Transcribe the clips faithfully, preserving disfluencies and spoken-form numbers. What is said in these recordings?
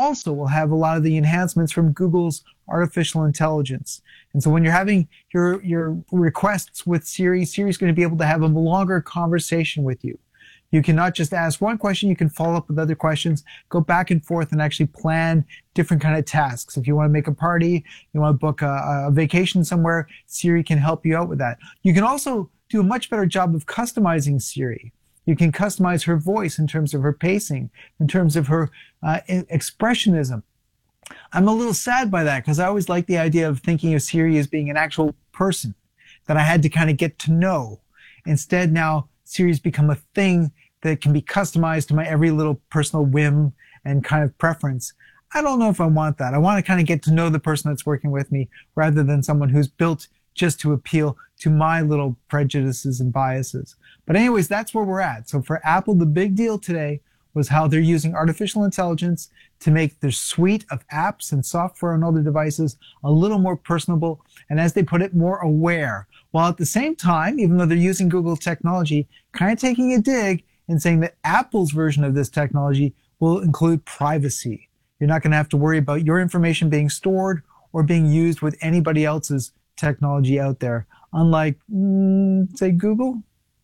also will have a lot of the enhancements from Google's artificial intelligence. And so when you're having your, your requests with Siri, Siri's going to be able to have a longer conversation with you. You can not just ask one question, you can follow up with other questions, go back and forth and actually plan different kind of tasks. If you want to make a party, you want to book a, a vacation somewhere, Siri can help you out with that. You can also do a much better job of customizing Siri. You can customize her voice in terms of her pacing, in terms of her uh, expressionism. I'm a little sad by that because I always like the idea of thinking of Siri as being an actual person that I had to kind of get to know. Instead, now Siri's become a thing that can be customized to my every little personal whim and kind of preference. I don't know if I want that. I want to kind of get to know the person that's working with me rather than someone who's built just to appeal to my little prejudices and biases. But anyways, that's where we're at. So for Apple, the big deal today was how they're using artificial intelligence to make their suite of apps and software on other devices a little more personable, and as they put it, more aware, while at the same time, even though they're using Google technology, kind of taking a dig and saying that Apple's version of this technology will include privacy. You're not going to have to worry about your information being stored or being used with anybody else's technology out there, unlike, mm, say, Google.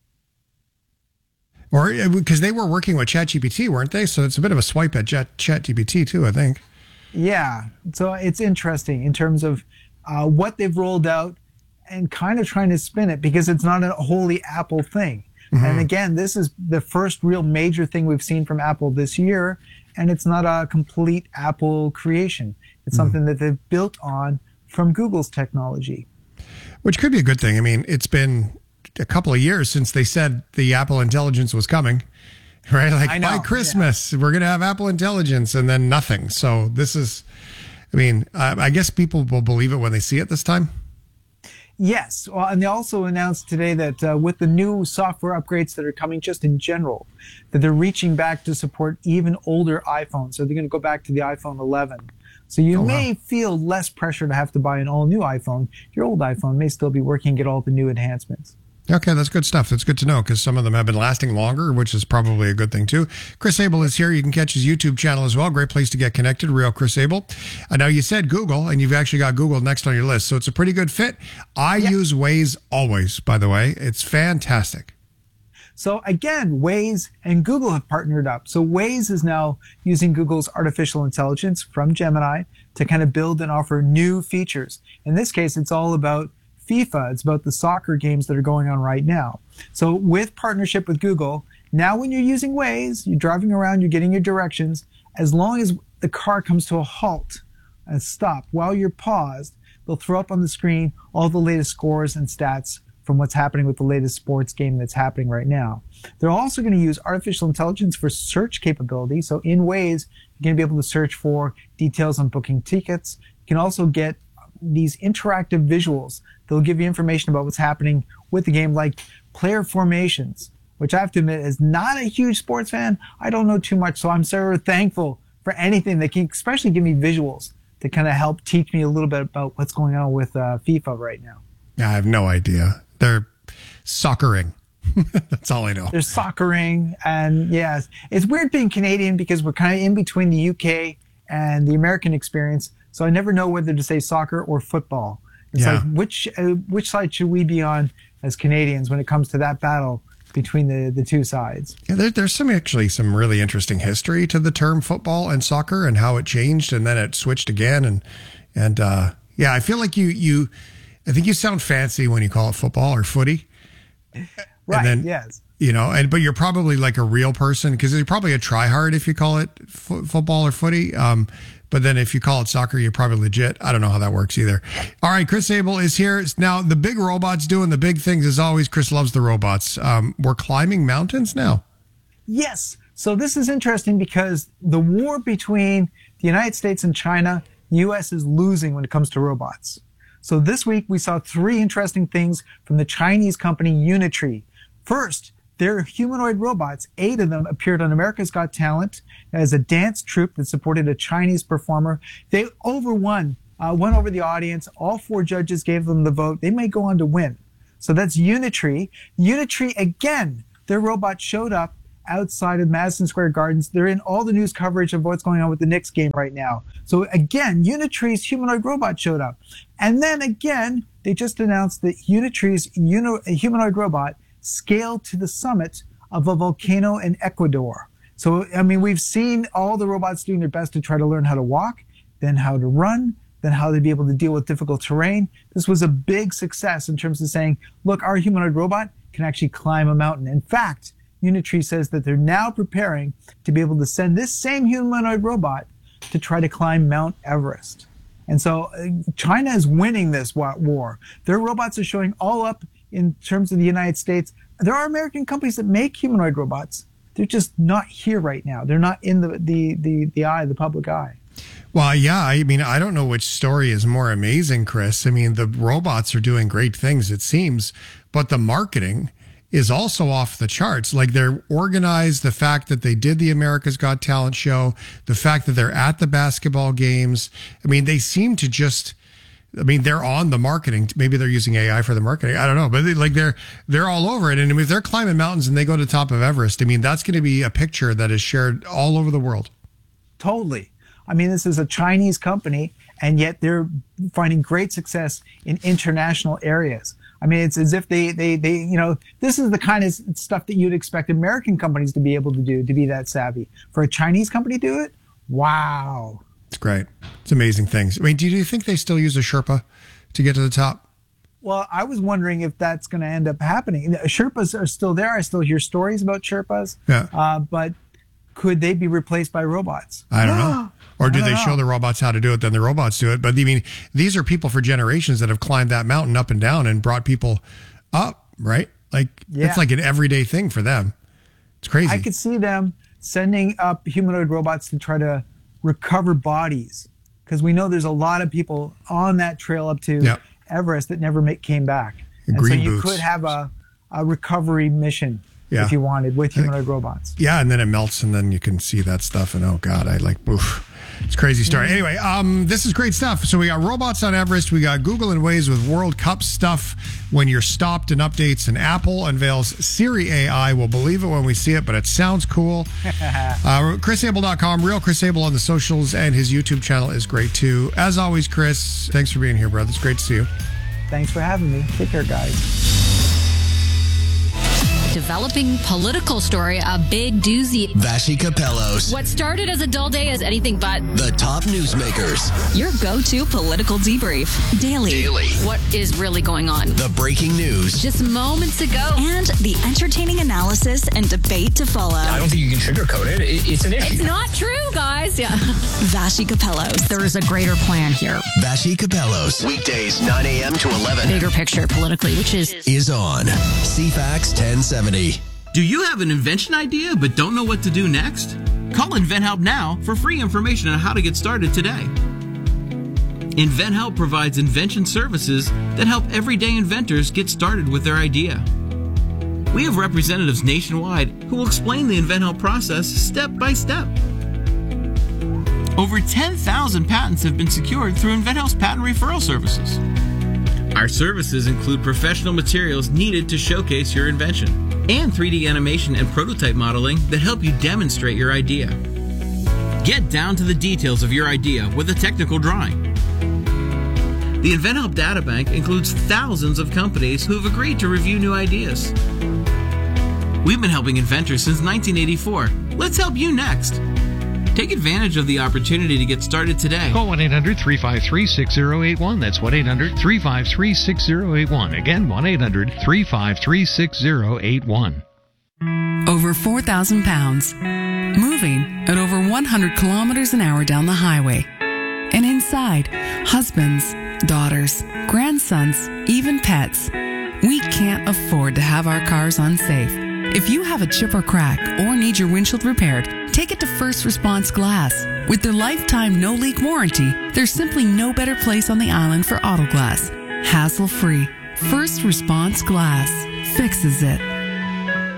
Or because they were working with ChatGPT, weren't they? So it's a bit of a swipe at ChatGPT too, I think. Yeah. So it's interesting in terms of uh, what they've rolled out and kind of trying to spin it because it's not a wholly Apple thing. Mm-hmm. And again, this is the first real major thing we've seen from Apple this year. And it's not a complete Apple creation. It's mm-hmm. something that they've built on from Google's technology. Which could be a good thing. I mean, it's been a couple of years since they said the Apple Intelligence was coming, right? Like by Christmas, yeah. we're going to have Apple Intelligence and then nothing. So this is, I mean, uh, I guess people will believe it when they see it this time. Yes. Well, and they also announced today that uh, with the new software upgrades that are coming just in general, that they're reaching back to support even older iPhones. So they're going to go back to the iPhone eleven. So you oh, may wow. feel less pressure to have to buy an all-new iPhone. Your old iPhone may still be working and get all the new enhancements. Okay, that's good stuff. That's good to know because some of them have been lasting longer, which is probably a good thing too. Chris Abel is here. You can catch his YouTube channel as well. Great place to get connected, Real Chris Abel. Uh, now, you said Google, and you've actually got Google next on your list, so it's a pretty good fit. I yeah. use Waze always, by the way. It's fantastic. So again, Waze and Google have partnered up. So Waze is now using Google's artificial intelligence from Gemini to kind of build and offer new features. In this case, it's all about FIFA. It's about the soccer games that are going on right now. So with partnership with Google, now when you're using Waze, you're driving around, you're getting your directions, as long as the car comes to a halt and stop while you're paused, they'll throw up on the screen all the latest scores and stats from what's happening with the latest sports game that's happening right now. They're also going to use artificial intelligence for search capability. So in Waze, you're going to be able to search for details on booking tickets. You can also get these interactive visuals. They'll give you information about what's happening with the game, like player formations, which I have to admit, as not a huge sports fan, I don't know too much. So I'm so thankful for anything that can especially give me visuals to kind of help teach me a little bit about what's going on with uh, FIFA right now. Yeah, I have no idea. They're soccering. That's all I know. They're soccering. And yes, it's weird being Canadian because we're kind of in between the U K and the American experience. So I never know whether to say soccer or football. It's yeah. like, which uh, which side should we be on as Canadians when it comes to that battle between the, the two sides? Yeah, there, there's some actually some really interesting history to the term football and soccer and how it changed and then it switched again. And, and uh, yeah, I feel like you, you, I think you sound fancy when you call it football or footy. Right, then, yes. You know, and but you're probably like a real person because you're probably a tryhard if you call it fo- football or footy. Um, but then if you call it soccer, you're probably legit. I don't know how that works either. All right, Chris Abel is here. Now, the big robots doing the big things as always. Chris loves the robots. Um, we're climbing mountains now. Yes. So this is interesting because the war between the United States and China, the U S is losing when it comes to robots. So this week we saw three interesting things from the Chinese company Unitree. First, their humanoid robots, eight of them, appeared on America's Got Talent as a dance troupe that supported a Chinese performer. They overwon, uh, won over the audience. All four judges gave them the vote. They may go on to win. So that's Unitree. Unitree, again, their robot showed up outside of Madison Square Gardens. They're in all the news coverage of what's going on with the Knicks game right now. So again, Unitree's humanoid robot showed up. And then again, they just announced that Unitree's humanoid robot scaled to the summit of a volcano in Ecuador. So, I mean, we've seen all the robots doing their best to try to learn how to walk, then how to run, then how to be able to deal with difficult terrain. This was a big success in terms of saying, look, our humanoid robot can actually climb a mountain. In fact, Unitree says that they're now preparing to be able to send this same humanoid robot to try to climb Mount Everest. And so uh, China is winning this war. Their robots are showing all up in terms of the United States. There are American companies that make humanoid robots. They're just not here right now. They're not in the, the, the, the eye, the public eye. Well, yeah, I mean, I don't know which story is more amazing, Chris. I mean, the robots are doing great things, it seems, but the marketing is also off the charts. Like, they're organized, the fact that they did the America's Got Talent show, the fact that they're at the basketball games. I mean, they seem to just, I mean, they're on the marketing. Maybe they're using A I for the marketing. I don't know, but they, like they're, they're all over it. And I mean, if they're climbing mountains and they go to the top of Everest, I mean, that's going to be a picture that is shared all over the world. Totally. I mean, this is a Chinese company, and yet they're finding great success in international areas. I mean, it's as if they, they, they, you know, this is the kind of stuff that you'd expect American companies to be able to do, to be that savvy. For a Chinese company to do it, wow. It's great. It's amazing things. I mean, do you think they still use a Sherpa to get to the top? Well, I was wondering if that's going to end up happening. The Sherpas are still there. I still hear stories about Sherpas. Yeah. Uh, but could they be replaced by robots? I don't know. Or do they know. show the robots how to do it, then the robots do it? But I mean, these are people for generations that have climbed that mountain up and down and brought people up, right? Like, yeah. It's like an everyday thing for them. It's crazy. I could see them sending up humanoid robots to try to recover bodies, because we know there's a lot of people on that trail up to yep. Everest that never make, came back. And and green so you boots. could have a, a recovery mission yeah. if you wanted with humanoid robots. Yeah, and then it melts, and then you can see that stuff, and oh God, I like, oof. It's a crazy story. Mm-hmm. Anyway, um, this is great stuff. So we got robots on Everest. We got Google and Waze with World Cup stuff when you're stopped and updates. And Apple unveils Siri A I. We'll believe it when we see it, but it sounds cool. uh, Chris Abel dot com, Real Chris Abel on the socials, and his YouTube channel is great too. As always, Chris, thanks for being here, brother. It's great to see you. Thanks for having me. Take care, guys. Developing political story, a big doozy. Vassy Capellos. What started as a dull day is anything but the top newsmakers. Your go-to political debrief. Daily. Daily. What is really going on? The breaking news. Just moments ago. And the entertaining analysis and debate to follow. I don't think you can sugarcoat it. it it's an issue. It's not true, guys. Yeah. Vassy Capellos. There is a greater plan here. Vassy Capellos. Weekdays nine a.m. to eleven. Bigger picture politically, which is... Is on C FAX ten seventy. Do you have an invention idea but don't know what to do next? Call InventHelp now for free information on how to get started today. InventHelp provides invention services that help everyday inventors get started with their idea. We have representatives nationwide who will explain the InventHelp process step by step. Over ten thousand patents have been secured through InventHelp's patent referral services. Our services include professional materials needed to showcase your invention and three D animation and prototype modeling that help you demonstrate your idea. Get down to the details of your idea with a technical drawing. The InventHelp Databank includes thousands of companies who have agreed to review new ideas. We've been helping inventors since nineteen eighty-four. Let's help you next. Take advantage of the opportunity to get started today. Call one eight hundred three five three six zero eight one. That's one eight hundred three five three six zero eight one. Again, one eight hundred three five three six zero eight one. Over four thousand pounds. Moving at over one hundred kilometers an hour down the highway. And inside, husbands, daughters, grandsons, even pets. We can't afford to have our cars unsafe. If you have a chip or crack or need your windshield repaired, take it to First Response Glass. With their lifetime no-leak warranty, there's simply no better place on the island for auto glass. Hassle-free. First Response Glass fixes it.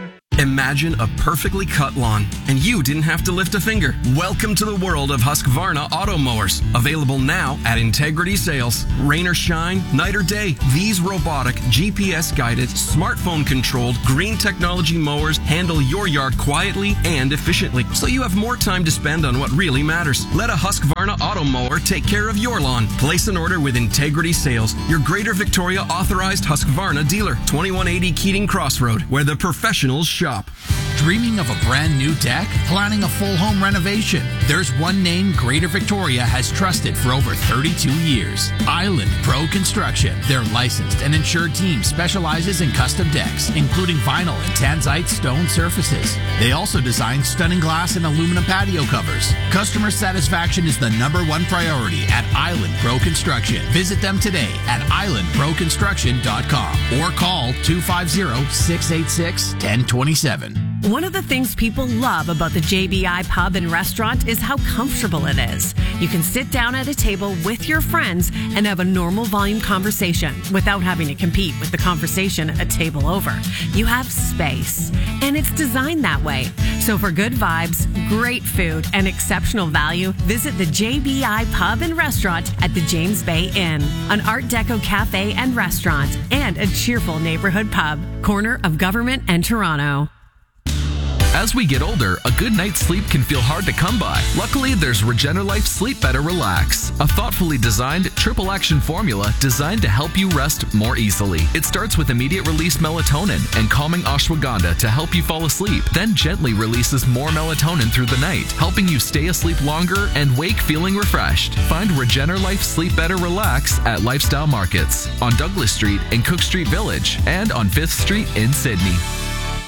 Imagine a perfectly cut lawn, and you didn't have to lift a finger. Welcome to the world of Husqvarna auto mowers. Available now at Integrity Sales. Rain or shine, night or day, these robotic, G P S-guided, smartphone-controlled, green technology mowers handle your yard quietly and efficiently, so you have more time to spend on what really matters. Let a Husqvarna auto mower take care of your lawn. Place an order with Integrity Sales, your Greater Victoria authorized Husqvarna dealer. twenty-one eighty Keating Crossroad, where the professionals shop. Dreaming of a brand new deck? Planning a full home renovation? There's one name Greater Victoria has trusted for over thirty-two years. Island Pro Construction. Their licensed and insured team specializes in custom decks, including vinyl and tanzite stone surfaces. They also design stunning glass and aluminum patio covers. Customer satisfaction is the number one priority at Island Pro Construction. Visit them today at island pro construction dot com or call two five zero, six eight six, one zero two seven. One of the things people love about the J B I Pub and Restaurant is how comfortable it is. You can sit down at a table with your friends and have a normal volume conversation without having to compete with the conversation a table over. You have space, and it's designed that way. So for good vibes, great food, and exceptional value, visit the J B I Pub and Restaurant at the James Bay Inn, an Art Deco cafe and restaurant, and a cheerful neighborhood pub, corner of Government and Toronto. As we get older, a good night's sleep can feel hard to come by. Luckily, there's Regenerlife Sleep Better Relax, a thoughtfully designed triple action formula designed to help you rest more easily. It starts with immediate release melatonin and calming ashwagandha to help you fall asleep, then gently releases more melatonin through the night, helping you stay asleep longer and wake feeling refreshed. Find Regenerlife Sleep Better Relax at Lifestyle Markets on Douglas Street in Cook Street Village and on fifth Street in Sydney.